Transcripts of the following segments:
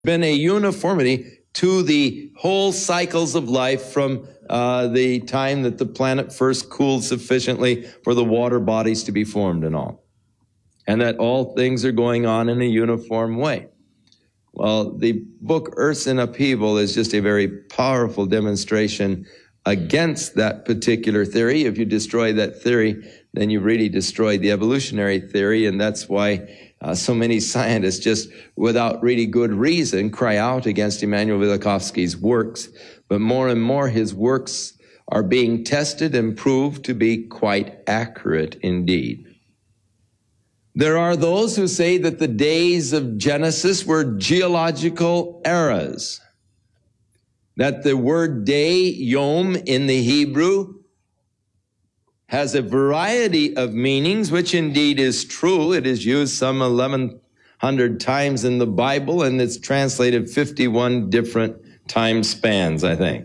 been a uniformity to the whole cycles of life from the time that the planet first cooled sufficiently for the water bodies to be formed and all. And that all things are going on in a uniform way. Well, the book Earths in Upheaval is just a very powerful demonstration against that particular theory. If you destroy that theory, then you really destroy the evolutionary theory, and that's why so many scientists just, without really good reason, cry out against Immanuel Velikovsky's works. But more and more his works are being tested and proved to be quite accurate indeed. There are those who say that the days of Genesis were geological eras, that the word day, yom, in the Hebrew has a variety of meanings, which indeed is true. It is used some 1,100 times in the Bible, and it's translated 51 different time spans, I think.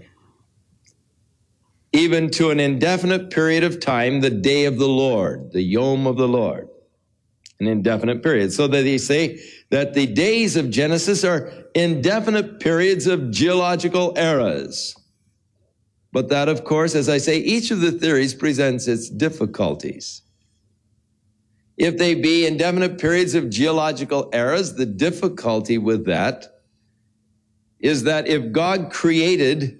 Even to an indefinite period of time, the day of the Lord, the yom of the Lord, an indefinite period. So that they say that the days of Genesis are indefinite periods of geological eras. But that, of course, as I say, each of the theories presents its difficulties. If they be indefinite periods of geological eras, the difficulty with that is that if God created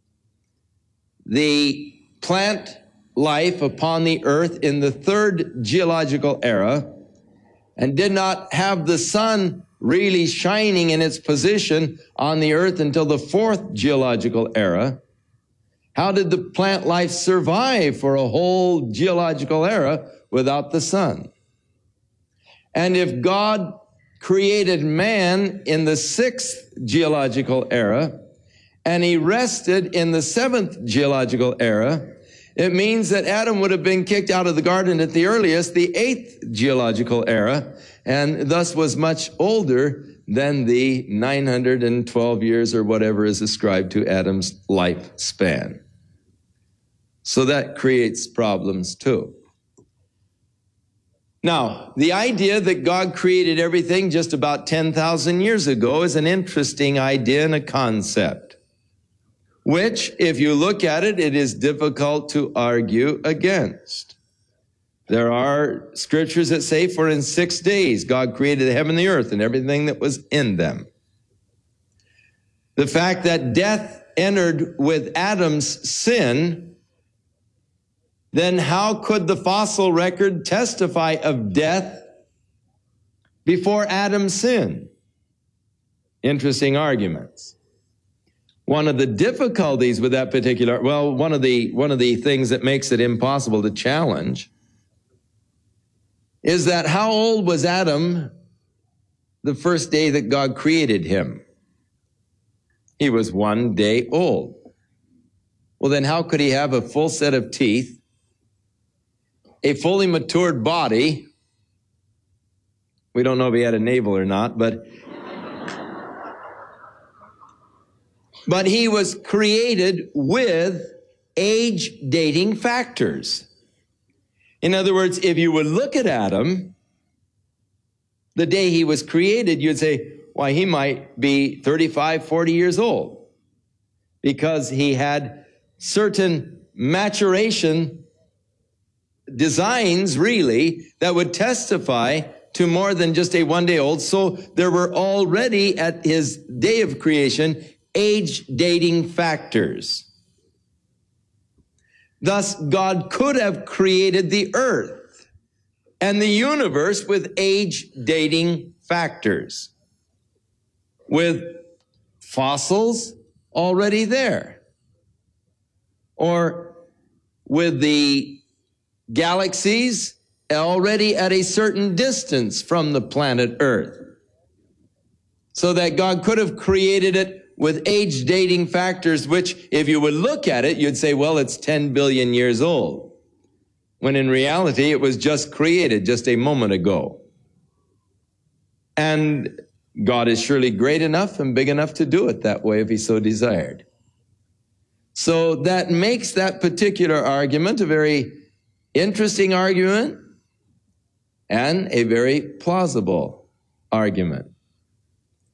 the plant life upon the earth in the third geological era and did not have the sun really shining in its position on the earth until the fourth geological era, how did the plant life survive for a whole geological era without the sun? And if God created man in the sixth geological era, and he rested in the seventh geological era, it means that Adam would have been kicked out of the garden at the earliest, the eighth geological era, and thus was much older than the 912 years or whatever is ascribed to Adam's lifespan. So that creates problems too. Now, the idea that God created everything just about 10,000 years ago is an interesting idea and a concept, which, if you look at it, it is difficult to argue against. There are scriptures that say, for in 6 days God created the heaven and the earth and everything that was in them. The fact that death entered with Adam's sin, then how could the fossil record testify of death before Adam's sin? Interesting arguments. One of the difficulties with that particular, one of the things that makes it impossible to challenge is that how old was Adam the first day that God created him? He was 1 day old. Well, then how could he have a full set of teeth, a fully matured body? We don't know if he had a navel or not, but he was created with age-dating factors. In other words, if you would look at Adam, the day he was created, you'd say, why, he might be 35, 40 years old, because he had certain maturation designs, really, that would testify to more than just a 1 day old. So there were already, at his day of creation, age-dating factors. Thus, God could have created the earth and the universe with age-dating factors, with fossils already there, or with the galaxies already at a certain distance from the planet Earth, so that God could have created it with age-dating factors, which, if you would look at it, you'd say, well, it's 10 billion years old, when in reality it was just created just a moment ago. And God is surely great enough and big enough to do it that way if he so desired. So that makes that particular argument a very interesting argument and a very plausible argument.